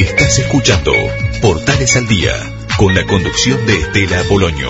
Estás escuchando Portales al Día, con la conducción de Estela Polonio.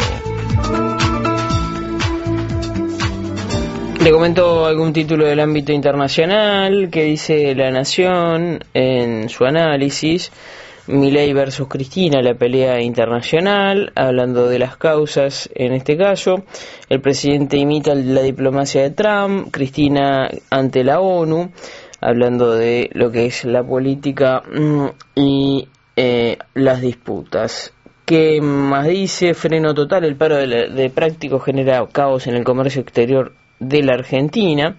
Le comento algún título del ámbito internacional que dice La Nación en su análisis. Milei versus Cristina, la pelea internacional, hablando de las causas en este caso. El presidente imita la diplomacia de Trump, Cristina ante la ONU, hablando de lo que es la política y las disputas. ¿Qué más dice? Freno total, el paro de prácticos genera caos en el comercio exterior de la Argentina.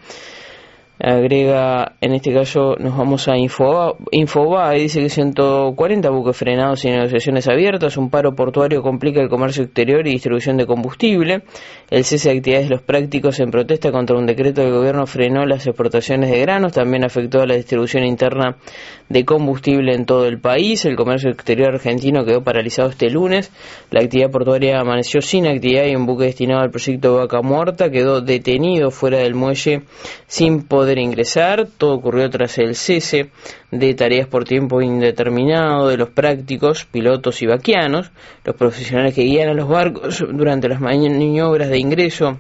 Agrega, en este caso nos vamos a Infobae, dice que 140 buques frenados y negociaciones abiertas, un paro portuario complica el comercio exterior y distribución de combustible, el cese de actividades de los prácticos en protesta contra un decreto del gobierno frenó las exportaciones de granos, también afectó a la distribución interna de combustible en todo el país, el comercio exterior argentino quedó paralizado este lunes, la actividad portuaria amaneció sin actividad y un buque destinado al proyecto Vaca Muerta quedó detenido fuera del muelle sin poder ingresar. Todo ocurrió tras el cese de tareas por tiempo indeterminado de los prácticos, pilotos y vaquianos, los profesionales que guían a los barcos durante las maniobras de ingreso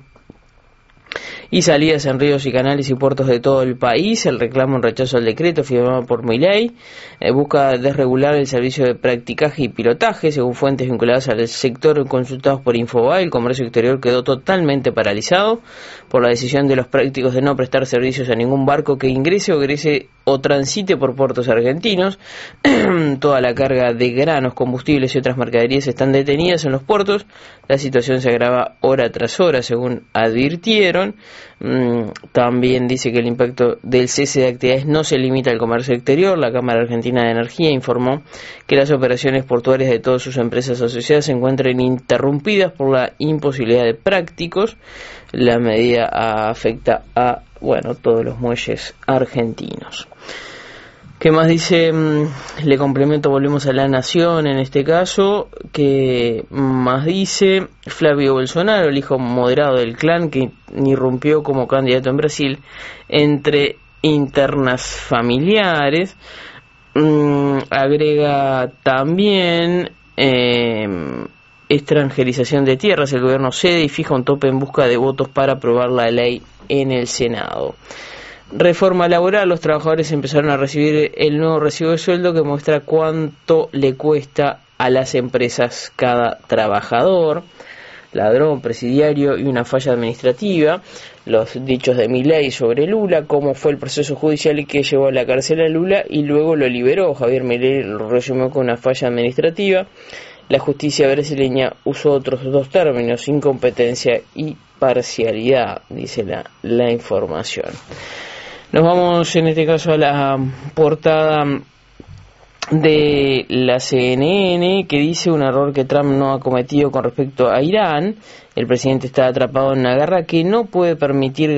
y salidas en ríos y canales y puertos de todo el país. El reclamo en rechazo al decreto firmado por Milei busca desregular el servicio de practicaje y pilotaje. Según fuentes vinculadas al sector consultados por Infobae, el comercio exterior quedó totalmente paralizado por la decisión de los prácticos de no prestar servicios a ningún barco que ingrese o transite por puertos argentinos. Toda la carga de granos, combustibles y otras mercaderías están detenidas en los puertos. La situación se agrava hora tras hora, según advirtieron. También dice que el impacto del cese de actividades no se limita al comercio exterior. La Cámara Argentina de Energía informó que las operaciones portuarias de todas sus empresas asociadas se encuentran interrumpidas por la imposibilidad de prácticos. La medida afecta a todos los muelles argentinos. ¿Qué más dice? Le complemento, volvemos a La Nación en este caso. ¿Qué más dice? Flavio Bolsonaro, el hijo moderado del clan que irrumpió como candidato en Brasil entre internas familiares. Agrega también extranjerización de tierras. El gobierno cede y fija un tope en busca de votos para aprobar la ley en el Senado. Reforma laboral, los trabajadores empezaron a recibir el nuevo recibo de sueldo que muestra cuánto le cuesta a las empresas cada trabajador. Ladrón, presidiario y una falla administrativa. Los dichos de Milei sobre Lula, cómo fue el proceso judicial que llevó a la cárcel a Lula y luego lo liberó. Javier Milei lo resumió con una falla administrativa. La justicia brasileña usó otros dos términos, incompetencia y parcialidad, dice la información. Nos vamos en este caso a la portada de la CNN, que dice un error que Trump no ha cometido con respecto a Irán. El presidente está atrapado en una guerra que no puede permitirse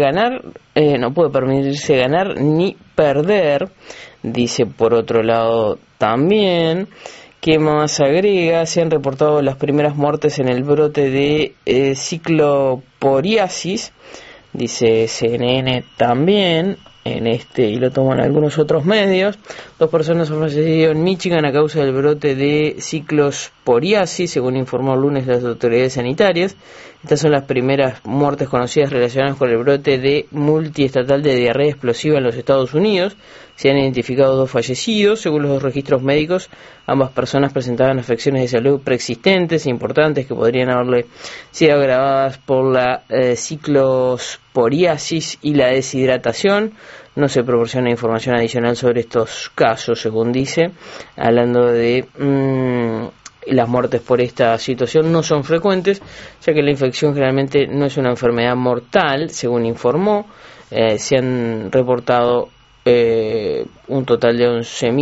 ganar ni perder, dice por otro lado también. ¿Qué más agrega? Se han reportado las primeras muertes en el brote de cicloporiasis, dice CNN también. Y lo toman algunos otros medios. 2 personas han fallecido en Michigan a causa del brote de ciclosporiasis, según informó el lunes las autoridades sanitarias. Estas son las primeras muertes conocidas relacionadas con el brote de multiestatal de diarrea explosiva en los Estados Unidos. Se han identificado 2 fallecidos. Según los registros médicos, ambas personas presentaban afecciones de salud preexistentes e importantes que podrían haberle sido agravadas por la ciclosporiasis y la deshidratación. No se proporciona información adicional sobre estos casos, según dice, hablando de las muertes por esta situación no son frecuentes, ya que la infección generalmente no es una enfermedad mortal, según informó. Se han reportado un total de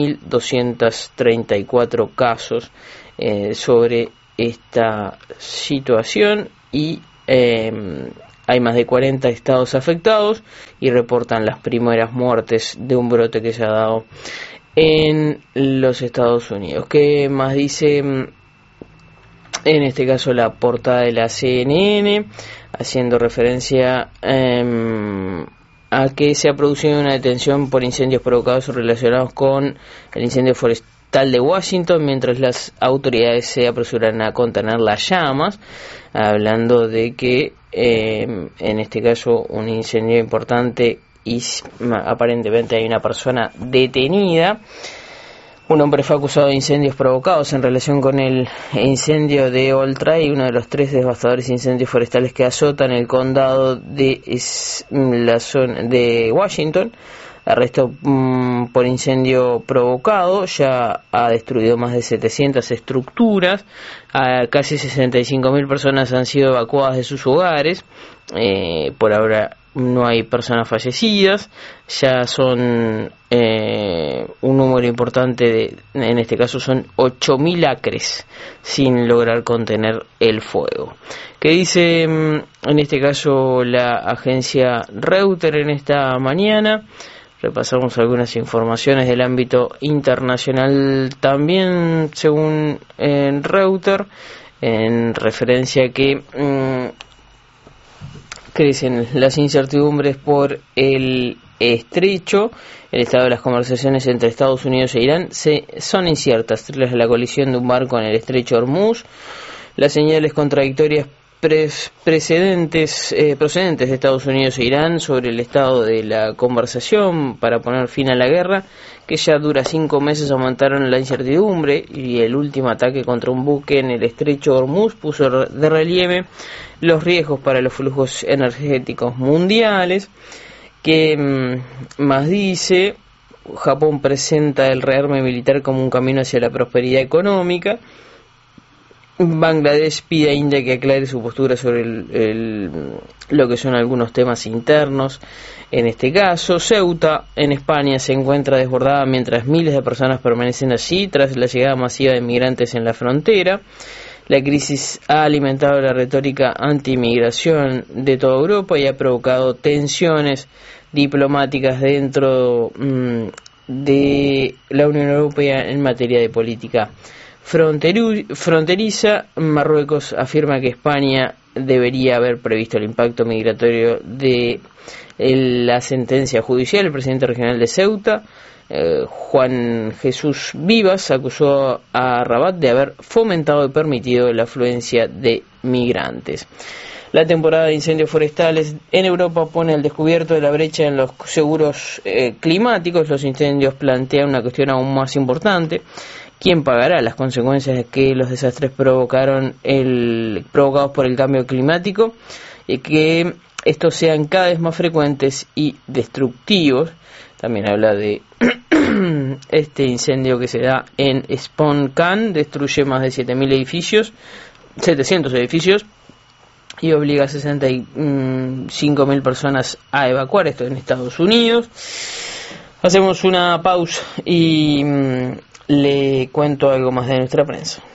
11.234 casos sobre esta situación y hay más de 40 estados afectados y reportan las primeras muertes de un brote que se ha dado en los Estados Unidos. ¿Qué más dice en este caso la portada de la CNN? Haciendo referencia a que se ha producido una detención por incendios provocados o relacionados con el incendio forestal forestal de Washington, mientras las autoridades se apresuran a contener las llamas, hablando de que en este caso un incendio importante y aparentemente hay una persona detenida. Un hombre fue acusado de incendios provocados en relación con el incendio de Old Trail, uno de los 3 devastadores incendios forestales que azotan el condado de la zona de Washington. Arresto por incendio provocado, ya ha destruido más de 700 estructuras, casi 65.000 personas han sido evacuadas de sus hogares, por ahora no hay personas fallecidas, ya son un número importante, en este caso son 8.000 acres sin lograr contener el fuego. ¿Qué dice en este caso la agencia Reuters en esta mañana? Repasamos algunas informaciones del ámbito internacional también, según Reuters, en referencia a que crecen las incertidumbres por el estrecho. El estado de las conversaciones entre Estados Unidos e Irán son inciertas tras la colisión de un barco en el estrecho Hormuz. Las señales contradictorias procedentes de Estados Unidos e Irán sobre el estado de la conversación para poner fin a la guerra, que ya dura 5 meses, aumentaron la incertidumbre, y el último ataque contra un buque en el estrecho Hormuz puso de relieve los riesgos para los flujos energéticos mundiales. Que más dice, Japón presenta el rearme militar como un camino hacia la prosperidad económica. Bangladesh pide a India que aclare su postura sobre lo que son algunos temas internos. En este caso, Ceuta, en España, se encuentra desbordada mientras miles de personas permanecen allí tras la llegada masiva de migrantes en la frontera. La crisis ha alimentado la retórica anti-inmigración de toda Europa y ha provocado tensiones diplomáticas dentro de la Unión Europea en materia de política fronteriza. Marruecos afirma que España debería haber previsto el impacto migratorio de la sentencia judicial. El presidente regional de Ceuta, Juan Jesús Vivas, acusó a Rabat de haber fomentado y permitido la afluencia de migrantes. La temporada de incendios forestales en Europa pone al descubierto de la brecha en los seguros climáticos. Los incendios plantean una cuestión aún más importante: ¿quién pagará las consecuencias de que los desastres provocados por el cambio climático y que estos sean cada vez más frecuentes y destructivos? También habla de este incendio que se da en Sponkan, destruye más de 700 edificios y obliga a 65.000 personas a evacuar. Esto en Estados Unidos. Hacemos una pausa y le cuento algo más de nuestra prensa.